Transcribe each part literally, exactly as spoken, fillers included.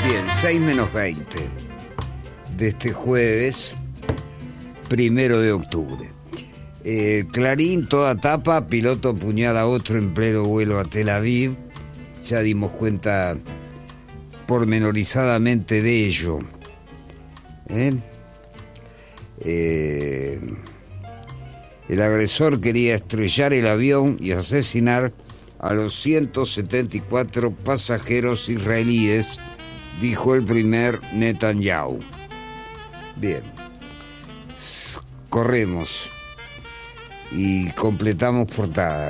Bien, seis menos veinte de este jueves, primero de octubre. Eh, Clarín, toda tapa, piloto apuñala a otro en pleno vuelo a Tel Aviv. Ya dimos cuenta pormenorizadamente de ello. ¿Eh? Eh, el agresor quería estrellar el avión y asesinar a los ciento setenta y cuatro pasajeros israelíes, dijo el primer Netanyahu. Bien, corremos y completamos portada.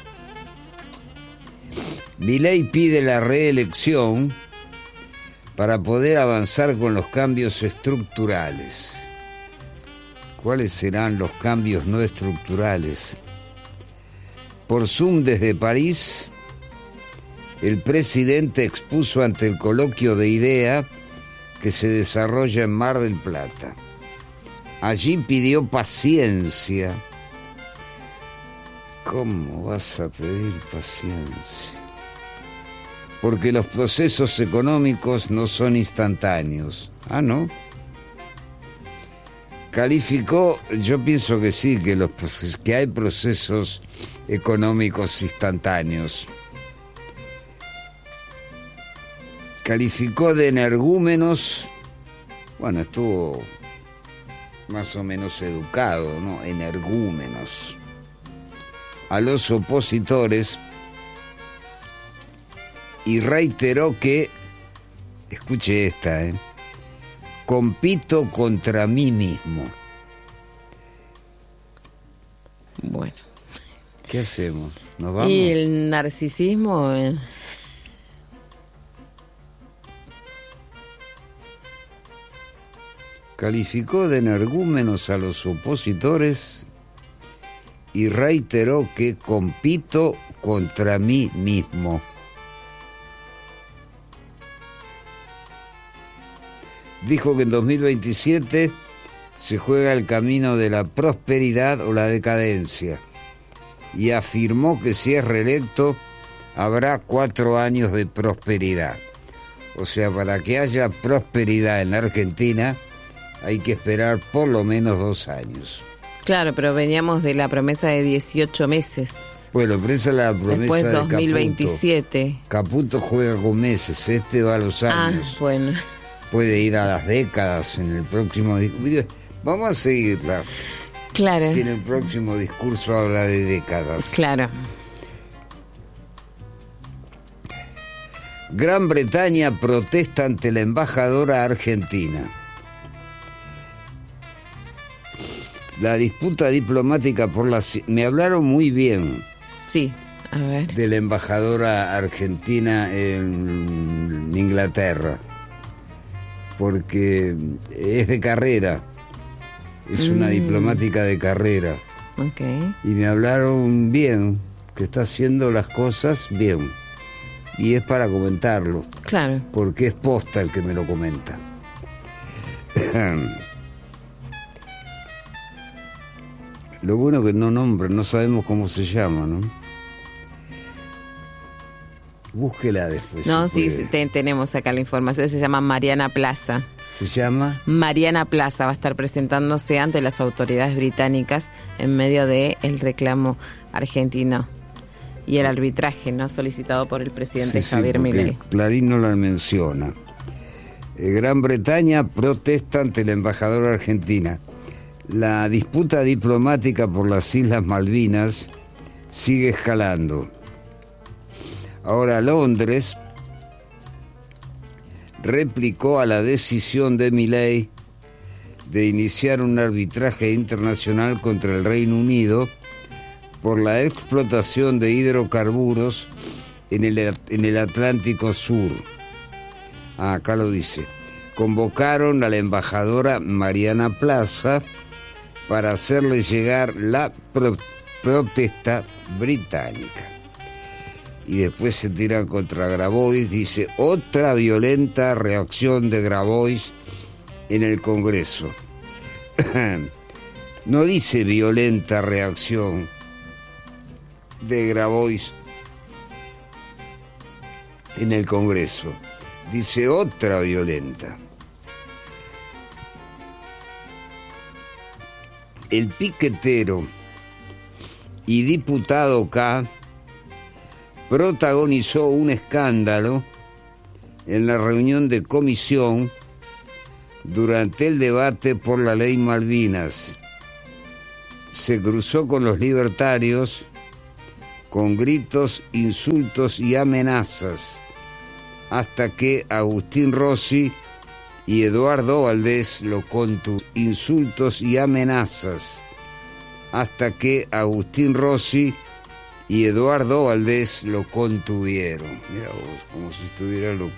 Milei pide la reelección para poder avanzar con los cambios estructurales. ¿Cuáles serán los cambios no estructurales? Por Zoom desde París, el presidente expuso ante el coloquio de IDEA que se desarrolla en Mar del Plata. Allí pidió paciencia. ¿Cómo vas a pedir paciencia? Porque los procesos económicos no son instantáneos. Ah, ¿no? Calificó, yo pienso que sí, que, los, que hay procesos económicos instantáneos. Calificó de energúmenos, bueno, estuvo más o menos educado, ¿no? Energúmenos. A los opositores y reiteró que, escuche esta, ¿eh? compito contra mí mismo. Bueno. ¿Qué hacemos? ¿Nos vamos? Y el narcisismo... Eh... Calificó de energúmenos a los opositores y reiteró que compito contra mí mismo. Dijo que en dos mil veintisiete se juega el camino de la prosperidad o la decadencia y afirmó que si es reelecto habrá cuatro años de prosperidad. O sea, para que haya prosperidad en la Argentina hay que esperar por lo menos dos años. Claro, pero veníamos de la promesa de dieciocho meses. Bueno, pero esa es la promesa Después de dos mil veintisiete. Caputo. Caputo juega con meses, este va a los años. Ah, bueno. Puede ir a las décadas en el próximo discurso. Vamos a seguirla. Claro. Si en el próximo discurso habla de décadas. Claro. Gran Bretaña protesta ante la embajadora argentina. La disputa diplomática por la... Me hablaron muy bien. Sí, a ver. De la embajadora argentina en Inglaterra. Porque es de carrera, es una mm. diplomática de carrera. Okay. Y me hablaron bien, que está haciendo las cosas bien. Y es para comentarlo. Claro. Porque es posta el que me lo comenta. Lo bueno que no nombra, no sabemos cómo se llama, ¿no? Búsquela después. No, sí, sí te, tenemos acá la información. Se llama Mariana Plaza. ¿Se llama? Mariana Plaza va a estar presentándose ante las autoridades británicas en medio de el reclamo argentino y el arbitraje, ¿no?, solicitado por el presidente sí, Javier sí, Milei. Clarín no la menciona. Eh, Gran Bretaña protesta ante la embajadora argentina. La disputa diplomática por las Islas Malvinas sigue escalando. Ahora Londres replicó a la decisión de Milei de iniciar un arbitraje internacional contra el Reino Unido por la explotación de hidrocarburos en el, en el Atlántico Sur. Ah, acá lo dice. Convocaron a la embajadora Mariana Plaza para hacerle llegar la pro- protesta británica. Y después se tiran contra Grabois, dice, otra violenta reacción de Grabois en el Congreso. No dice violenta reacción de Grabois en el Congreso, Dice otra violenta. El piquetero y diputado K protagonizó un escándalo en la reunión de comisión durante el debate por la ley Malvinas. Se cruzó con los libertarios con gritos, insultos y amenazas, hasta que Agustín Rossi y Eduardo Valdés lo contuvieron. Insultos y amenazas, hasta que Agustín Rossi y Eduardo Valdés lo contuvieron. Mira vos, como si estuviera loco.